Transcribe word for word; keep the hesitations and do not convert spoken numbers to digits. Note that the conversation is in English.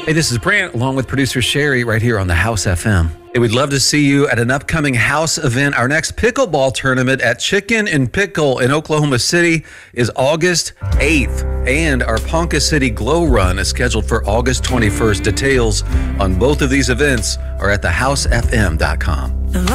Hey, this is Brant, along with producer Sherry, right here on the House F M. Hey, we'd love to see you at an upcoming House event. Our next pickleball tournament at Chicken and Pickle in Oklahoma City is August eighth. And our Ponca City Glow Run is scheduled for August twenty-first. Details on both of these events are at the house f m dot com.